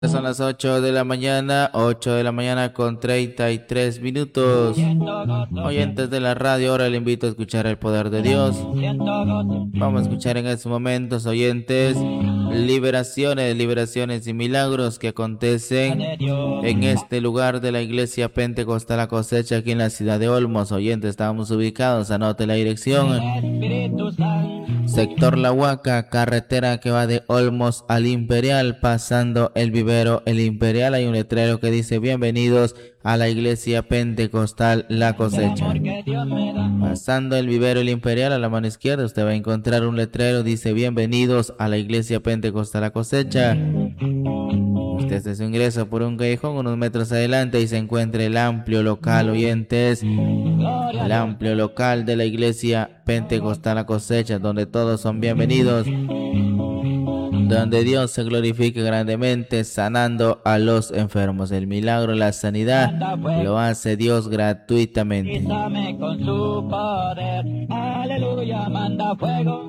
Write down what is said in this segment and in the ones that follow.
Son las 8 de la mañana, 8 de la mañana con 33 minutos. Oyentes de la radio, ahora le invito a escuchar el poder de Dios. Vamos a escuchar en estos momentos, oyentes, liberaciones y milagros que acontecen en este lugar de la iglesia Pentecostal La Cosecha, aquí en la ciudad de Olmos. Oyentes, estamos ubicados, anote la dirección. Sector La Huaca, carretera que va de Olmos al Imperial, pasando el vivero El Imperial. Hay un letrero que dice: bienvenidos a la iglesia Pentecostal La Cosecha. Pasando el vivero El Imperial, a la mano izquierda usted va a encontrar un letrero, dice: bienvenidos a la iglesia Pentecostal La Cosecha. Usted hace su ingreso por un callejón unos metros adelante y se encuentra el amplio local, oyentes, el amplio local de la iglesia Pentecostal La Cosecha, donde todos son bienvenidos, donde Dios se glorifique grandemente sanando a los enfermos. El milagro, la sanidad, lo hace Dios gratuitamente. Con su poder, aleluya, manda fuego.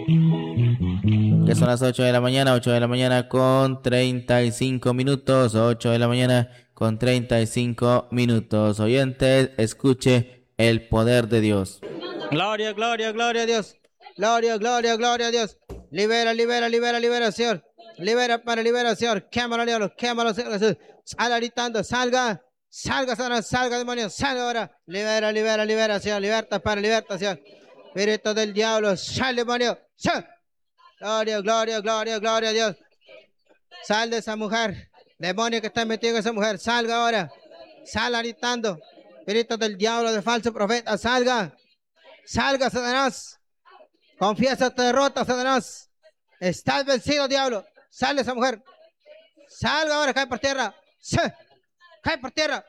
Que son las 8 de la mañana, 8 de la mañana con 35 minutos, 8 de la mañana con 35 minutos. Oyentes, escuche el poder de Dios. Gloria, gloria, gloria a Dios. Gloria, gloria, gloria a Dios. Libera, libera, libera, libera, Señor. Libera para libera, Señor. Quémalo, diablo, quémalo, Señor Jesús. Sal gritando, salga, salga, Satanás, salga, demonio, salga ahora. Libera, libera, libera, Señor. Liberta para liberta, Señor. Espíritu del diablo, sal, demonio, sal. Gloria, gloria, gloria, gloria a Dios. Sal de esa mujer. Demonio que está metido en esa mujer, salga ahora. Sal gritando. Espíritu del diablo, de falso profeta, salga. Salga, Satanás. Confiesa tu derrota, Satanás. Estás vencido, diablo. Sal de esa mujer. Salga ahora, cae por tierra. Cae por tierra.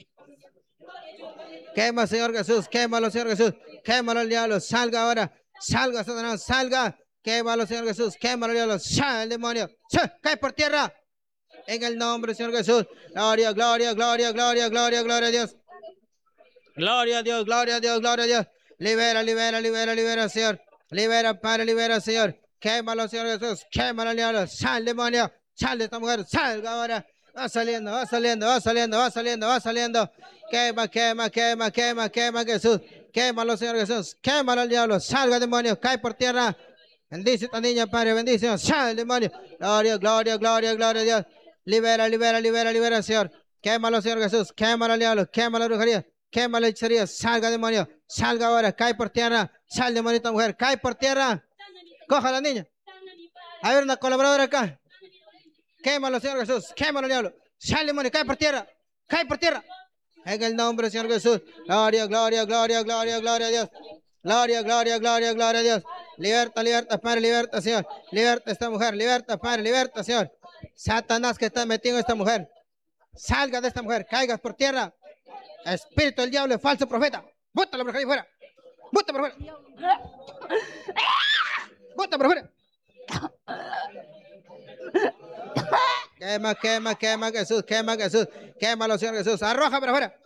Quema, Señor Jesús. Quémalo, Señor Jesús. Quémalo el diablo. Salga ahora. Salga, Satanás. Salga. Quémalo, Señor Jesús. Quémalo el diablo. Sal el demonio. Cae por tierra. En el nombre del Señor Jesús. Gloria, gloria, gloria, gloria, gloria, gloria a Dios. Gloria a Dios, gloria a Dios, gloria a Dios. Libera, libera, libera, libera, Señor. Libera, Padre, libera, Señor. Quémalo, Señor Jesús. Quémalo, diablo. Sal, demonio. Sal de esta mujer. Salga ahora. Va saliendo, va saliendo, va saliendo, va saliendo, va saliendo. Quema, quema, quema, quema, quema, Jesús. Quémalo, Señor Jesús. Quémalo al diablo. Salga, demonio. Cae por tierra. Bendice a esta niña, Padre. Bendice. Sal, demonio. Gloria, gloria, gloria, gloria a Dios. Libera, libera, libera, libera, Señor. Quémalo, Señor Jesús. Quémalo al diablo. Quémalo, brujería. Quema la hechicería, salga demonio, salga ahora, cae por tierra, sal demonita mujer, cae por tierra, coja a la niña. A ver, una colaboradora acá. Quémalo, Señor Jesús, quémalo, diablo, sal demonio, cae por tierra, cae por tierra. En el nombre del Señor Jesús, gloria, gloria, gloria, gloria, gloria a Dios. Gloria, gloria, gloria, gloria a Dios. Liberta, liberta, Padre, liberta, Señor. Liberta a esta mujer, liberta, Padre, liberta, Señor. Satanás que está metido en esta mujer, salga de esta mujer, caigas por tierra. Espíritu del diablo, falso profeta. Bótalo por ahí fuera. Bótalo por fuera. Bótalo por fuera. Quema, quema, quema, Jesús. Quema, Jesús. Quémalo, Señor Jesús. Arroja por afuera.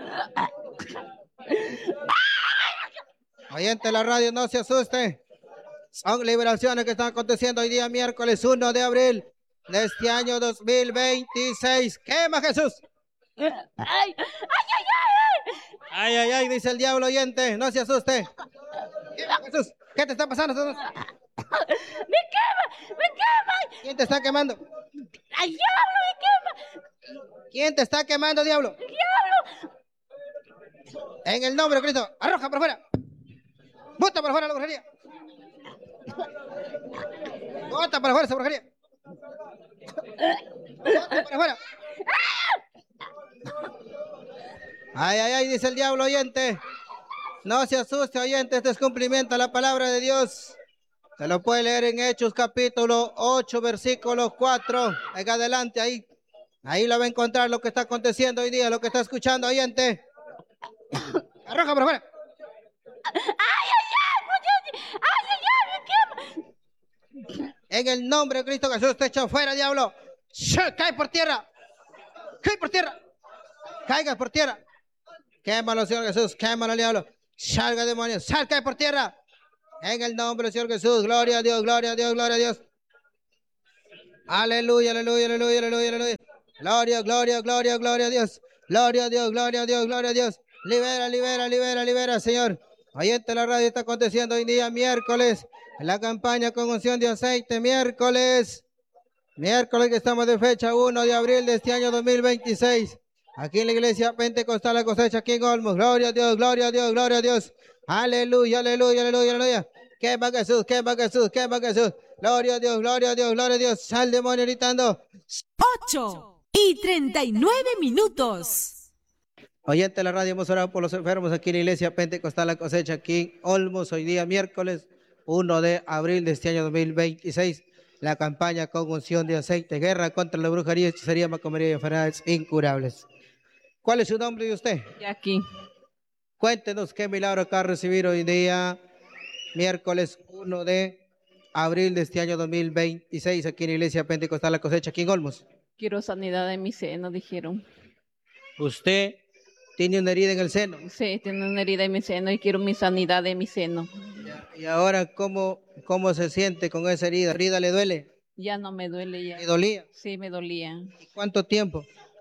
Oyente de la radio, no se asuste. Son liberaciones que están aconteciendo hoy día, miércoles 1 de abril de este año 2026. Quema, Jesús. ¡Ay! ¡Ay, ay, Ay, ay, ay, dice el diablo oyente, no se asuste. Jesús, ¿qué te está pasando? ay! ¡Me quema! ¡Me quema! ¿Quién te está quemando? ¡Ay, diablo, me quema! ¿Quién te está quemando, diablo? ¡Diablo! En el nombre de Cristo, arroja por fuera. Bota por fuera la brujería. Bota por fuera esa brujería. Bota por fuera. Ay, ay, ay, dice el diablo oyente. No se asuste, oyente, este es cumplimiento a la palabra de Dios. Se lo puede leer en Hechos capítulo 8, versículo 4. En adelante, ahí lo va a encontrar lo que está aconteciendo hoy día, lo que está escuchando, oyente. Arroja por afuera. ¡Ay, ay, ay! ¡Ay, ay, ay! ¡Me quema! En el nombre de Cristo Jesús te echo fuera, diablo. Cae por tierra. Cae por tierra. Caiga por tierra. Quémalo, Señor Jesús. Quémalo, diablo. Salga, demonio. Salga por tierra. En el nombre del Señor Jesús. Gloria a Dios, gloria a Dios, gloria a Dios. Aleluya, aleluya, aleluya, aleluya, aleluya. Gloria, gloria, gloria, gloria a Dios. Gloria a Dios, gloria a Dios, gloria a Dios. Libera, libera, libera, libera, Señor. Oyente la radio está aconteciendo hoy día, miércoles. La campaña con unción de aceite, miércoles. Miércoles que estamos de fecha 1 de abril de este año 2026. Aquí en la iglesia Pentecostal La Cosecha, aquí en Olmos. Gloria a Dios, gloria a Dios, gloria a Dios. Aleluya, aleluya, aleluya, aleluya. Quema Jesús, quema Jesús, quema Jesús. Gloria a Dios, gloria a Dios, gloria a Dios. Sal demonio gritando. 8:39. Oyente de la radio, hemos orado por los enfermos aquí en la iglesia Pentecostal La Cosecha, aquí en Olmos, hoy día miércoles 1 de abril de este año 2026. La campaña con unción de aceite, guerra contra la brujería, hechicería, macomería y enfermedades incurables. ¿Cuál es su nombre de usted? Jackie, Cuéntenos qué milagro acaba de recibir hoy día, miércoles 1 de abril de este año 2026, aquí en la iglesia Pentecostal La Cosecha, aquí en Olmos. quiero sanidad de mi seno, dijeron. Usted tiene una herida en el seno. Sí, tengo una herida en mi seno y quiero mi sanidad de mi seno. Y ahora, ¿cómo se siente con esa herida? ¿La herida le duele? Ya no me duele ya. ¿Le dolía? Sí, me dolía. ¿Y cuánto tiempo?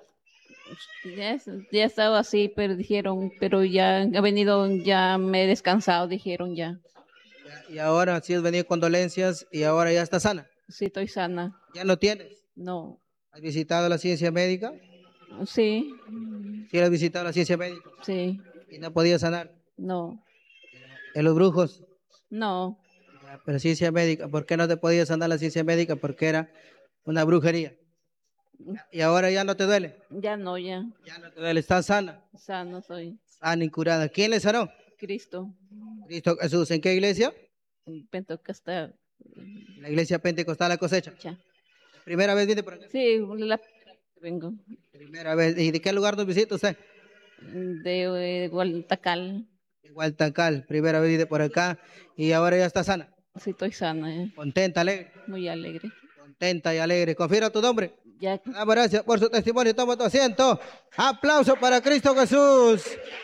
Ya estaba así, pero dijeron, pero ya he venido, ya me he descansado, dijeron ya. Y ahora sí has venido con dolencias y ahora ya está sana. Sí, estoy sana. ¿Ya no tienes? No. ¿Has visitado la ciencia médica? Sí, Sí, has visitado la ciencia médica sí, y no podía sanar. no, ¿En los brujos? no, Ya, pero ciencia médica, ¿por qué no te podía sanar la ciencia médica? Porque era una brujería. Y ahora ya no te duele. ya no, ya. Ya no te duele, estás sana, Sano soy. sana y curada. ¿Quién le sanó? Cristo, Cristo Jesús. ¿En qué iglesia? Pentecostal. La iglesia Pentecostal La Cosecha. Ya. ¿Primera vez viene por acá? Sí, vengo Primera vez. ¿Y de qué lugar nos visita usted? de Gualtacal. Igual Tacal, primera vez viene por acá y ahora ya está sana. Sí, estoy sana, Contenta, alegre. muy alegre. Contenta y alegre. Confirma tu nombre. Ya, Damos gracias por su testimonio. Toma tu asiento. Aplauso para Cristo Jesús.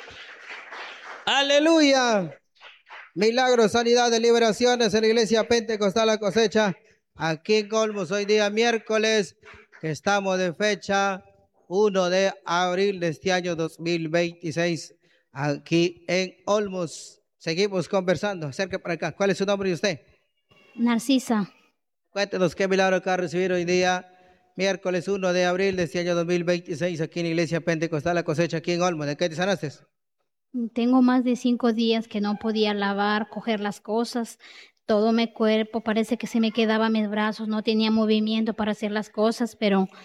Aleluya. Milagros, sanidades, liberaciones en la iglesia Pentecostal La Cosecha. Aquí en Olmos, hoy día miércoles, que estamos de fecha 1 de abril de este año 2026. Aquí en Olmos. Seguimos conversando. Acerca para acá. ¿Cuál es su nombre de usted? Narcisa, Cuéntenos qué milagro acaba de recibir hoy día, miércoles 1 de abril de este año 2026, aquí en la iglesia Pentecostal La Cosecha, aquí en Olmos. ¿De qué te sanaste? tengo más de 5 días que no podía lavar, coger las cosas, todo mi cuerpo, parece que se me quedaban mis brazos, no tenía movimiento para hacer las cosas,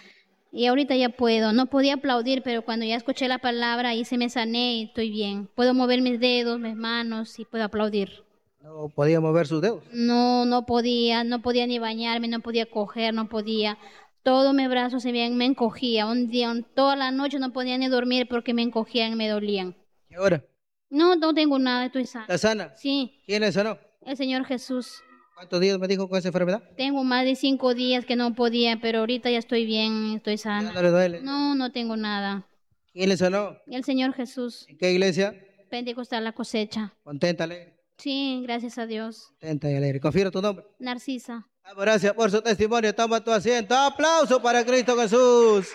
y ahorita ya puedo. No podía aplaudir, pero cuando ya escuché la palabra, ahí se me sané y estoy bien. Puedo mover mis dedos, mis manos y puedo aplaudir. No podía mover sus dedos. No podía ni bañarme, no podía coger, no podía. Todo mi brazo me encogía. Un día, toda la noche no podía ni dormir porque me encogían, me dolían. ¿Y ahora? No tengo nada, estoy sana. ¿Está sana? Sí, ¿Quién le sanó? el Señor Jesús. ¿Cuántos días me dijo con esa enfermedad? Tengo más de 5 días que no podía, pero ahorita ya estoy bien, estoy ¿Ya sana. no le duele? No tengo nada. ¿Quién le sanó? El Señor Jesús. ¿En qué iglesia? Pentecostal La Cosecha. Contenta, alegre. Sí, gracias a Dios. Contenta y alegre. Confirma tu nombre. Narcisa. Damos gracias por su testimonio. Toma tu asiento. Aplauso para Cristo Jesús.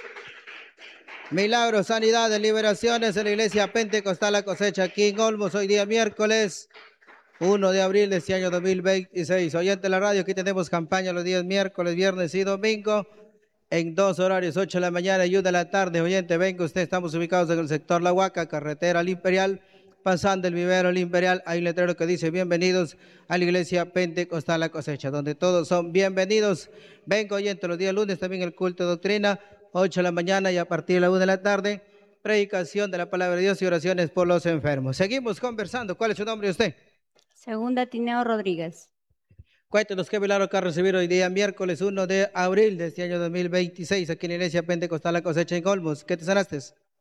Milagros, sanidades, liberaciones en la iglesia Pentecostal La Cosecha, aquí en Olmos, hoy día miércoles 1 de abril de este año 2026. Oyente de la radio, aquí tenemos campaña los días miércoles, viernes y domingo en 2 horarios, 8 de la mañana y 1 de la tarde. Oyente, venga usted, estamos ubicados en el sector La Huaca, carretera al Imperial, pasando el vivero al Imperial. Hay un letrero que dice bienvenidos a la iglesia Pentecostal La Cosecha, donde todos son bienvenidos. Venga, oyente, los días lunes también el culto de doctrina, 8 de la mañana y a partir de la 1 de la tarde, predicación de la palabra de Dios y oraciones por los enfermos. Seguimos conversando. ¿Cuál es su nombre de usted? Segunda Tineo Rodríguez. Cuéntenos qué milagro que ha recibido hoy día, miércoles 1 de abril de este año 2026, aquí en la iglesia Pentecostal La Cosecha en Olmos. ¿Qué te sanaste?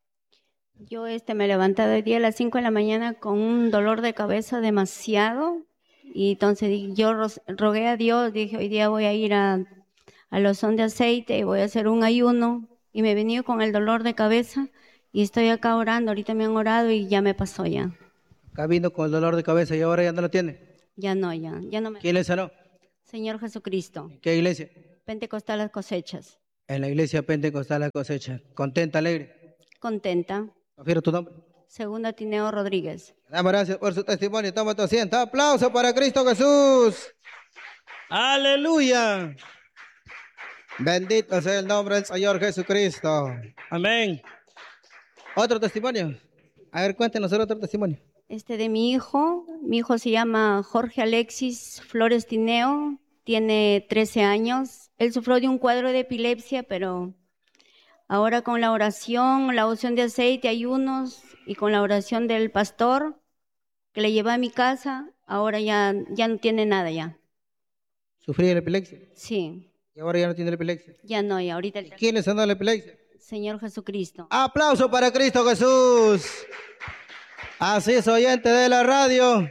Yo me he levantado hoy día a las 5 de la mañana con un dolor de cabeza demasiado. Y entonces yo rogué a Dios, dije, hoy día voy a ir a loción de aceite y voy a hacer un ayuno. Y me he venido con el dolor de cabeza y estoy acá orando. Ahorita me han orado y ya me pasó ya. Acá vino con el dolor de cabeza y ahora ya no lo tiene. Ya no me... ¿Quién le sanó? Señor Jesucristo. ¿Qué iglesia? Pentecostal Las Cosechas. En la iglesia Pentecostal La Cosecha. ¿Contenta, alegre? Contenta. Confirmo tu nombre. Segunda Tineo Rodríguez. Damos gracias por su testimonio. Toma tu asiento. Aplauso para Cristo Jesús. Aleluya. Bendito sea el nombre del Señor Jesucristo. Amén. Otro testimonio. A ver, cuéntenos otro testimonio. De mi hijo se llama Jorge Alexis Flores Tineo, tiene 13 años. Él sufrió de un cuadro de epilepsia, pero ahora con la oración, la unción de aceite, ayunos y con la oración del pastor que le lleva a mi casa, ahora ya no tiene nada ya. ¿Sufría de epilepsia? Sí. Y ahora ya no tiene epilepsia. Ya no, y ahorita. ¿Quién le sanó la epilepsia? Señor Jesucristo. Aplauso para Cristo Jesús. Así es, oyente de la radio.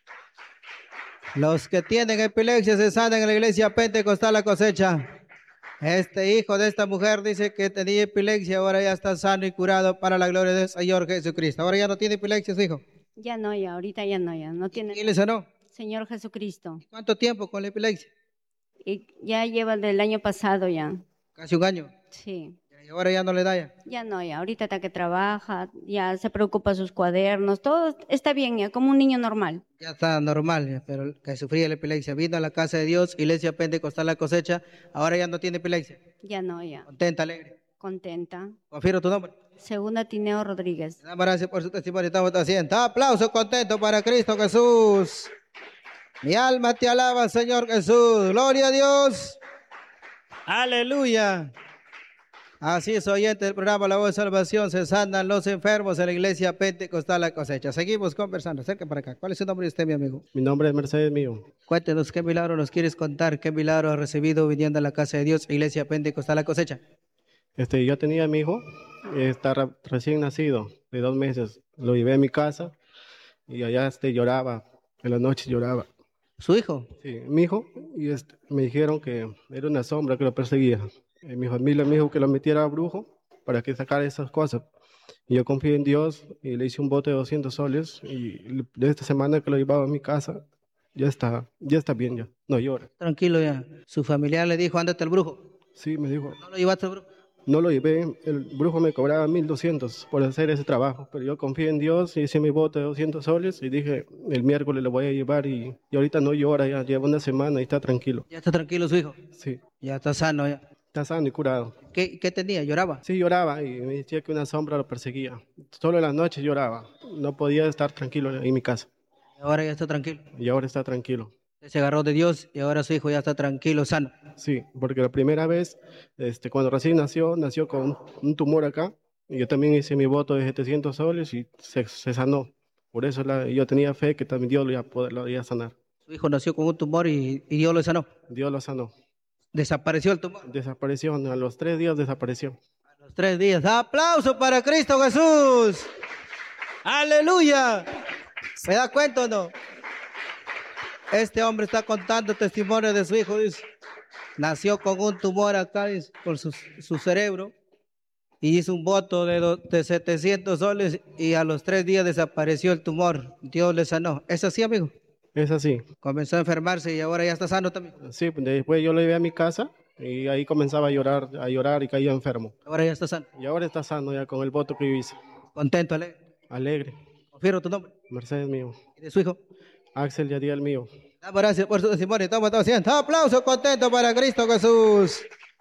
Los que tienen epilepsia se sanan en la iglesia Pentecostal La Cosecha. Este hijo de esta mujer dice que tenía epilepsia, ahora ya está sano y curado para la gloria del Señor Jesucristo. Ahora ya no tiene epilepsia su hijo. Ya no, ya, ahorita ya no tiene. ¿Quién le sanó? Señor Jesucristo. ¿Cuánto tiempo con la epilepsia? Y ya lleva del año pasado ya. Casi un año. Sí. Y ahora ya no le da ya. Ya no, ya. Ahorita está que trabaja, ya se preocupa sus cuadernos, todo está bien ya, como un niño normal. Ya está normal, ya, pero que sufría la epilepsia. Vino a la casa de Dios, iglesia Pentecostal La Cosecha, ahora ya no tiene epilepsia. Ya no, ya. Contenta, alegre. Contenta. Confirmo tu nombre. Segunda Tineo Rodríguez. Damos gracias por su testimonio. Estamos haciendo. Aplauso contento para Cristo Jesús. Mi alma te alaba, Señor Jesús. Gloria a Dios. Aleluya. Así es, oyente del programa La Voz de Salvación. Se sanan los enfermos en la iglesia Pentecostal La Cosecha. Seguimos conversando. Acerca para acá. ¿Cuál es su nombre de usted, mi amigo? Mi nombre es Mercedes Mío. Cuéntenos qué milagro nos quieres contar. ¿Qué milagro has recibido viniendo a la casa de Dios, iglesia Pentecostal La Cosecha? Yo tenía a mi hijo, está recién nacido, de 2 meses. Lo llevé a mi casa y allá lloraba. En la noche lloraba. ¿Su hijo? Sí, mi hijo. Y me dijeron que era una sombra que lo perseguía. Mi familia me dijo que lo metiera a brujo para que sacara esas cosas. Y yo confié en Dios y le hice un bote de 200 soles. Y de esta semana que lo llevaba a mi casa, ya está bien ya. No llora. Tranquilo ya. ¿Su familiar le dijo, ándate al brujo? Sí, me dijo. ¿No lo llevaste al brujo? No lo llevé, el brujo me cobraba 1.200 por hacer ese trabajo, pero yo confié en Dios, hice mi bote de 200 soles y dije, el miércoles lo voy a llevar y ahorita no llora, ya lleva una semana y está tranquilo. ¿Ya está tranquilo su hijo? Sí. Ya está sano ya. Está sano y curado. ¿Qué tenía? ¿Lloraba? Sí, lloraba y me decía que una sombra lo perseguía. Solo en las noches lloraba, no podía estar tranquilo en mi casa. ¿Y ahora ya está tranquilo? Y ahora está tranquilo. Se agarró de Dios y ahora su hijo ya está tranquilo, sano. Sí, porque la primera vez, cuando recién nació con un tumor acá. Y yo también hice mi voto de 700 soles y se sanó. Por eso yo tenía fe que también Dios lo iba a sanar. Su hijo nació con un tumor y Dios lo sanó. Dios lo sanó. ¿Desapareció el tumor? Desapareció, a los 3 días desapareció. A los 3 días. ¡Aplauso para Cristo Jesús! ¡Aleluya! ¿Se da cuenta o no? Este hombre está contando testimonio de su hijo, dice. Nació con un tumor acá, dice, por su cerebro. Y hizo un voto de 700 soles y a los 3 días desapareció el tumor. Dios le sanó. ¿Es así, amigo? Es así. Comenzó a enfermarse y ahora ya está sano también. Sí, después yo lo llevé a mi casa y ahí comenzaba a llorar y caía enfermo. Ahora ya está sano. Y ahora está sano ya con el voto que yo hice. Contento, alegre. Alegre. Confirmo tu nombre. Mercedes Mío. ¿Y de su hijo? Axel Yadiel Mío. Damos gracias por su testimonio. Estamos haciendo. Aplauso contento para Cristo Jesús.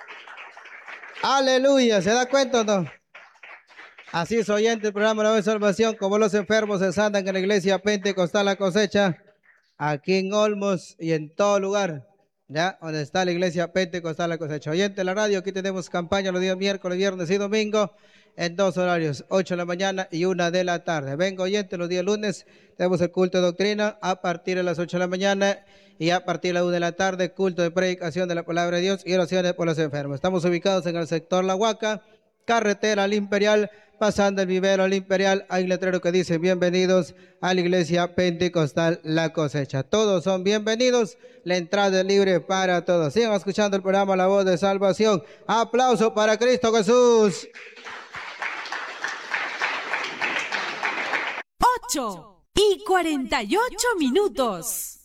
Aleluya. ¿Se da cuenta o no? Así es, oyente del programa La Voz de Salvación. Como los enfermos se sanan en la iglesia Pentecostal La Cosecha, aquí en Olmos y en todo lugar, ya donde está la iglesia Pentecostal La Cosecha. Oyente de la radio, aquí tenemos campaña los días miércoles, viernes y domingo en 2 horarios, 8 de la mañana y 1 de la tarde. Venga, oyente, los días lunes tenemos el culto de doctrina a partir de las 8 de la mañana y a partir de las 1 de la tarde, culto de predicación de la palabra de Dios y oraciones por los enfermos. Estamos ubicados en el sector La Huaca, carretera al Imperial, pasando el vivero al Imperial. Hay un letrero que dice: bienvenidos a la iglesia Pentecostal La Cosecha. Todos son bienvenidos, la entrada es libre para todos. Sigan escuchando el programa La Voz de Salvación. Aplauso para Cristo Jesús. 8:48.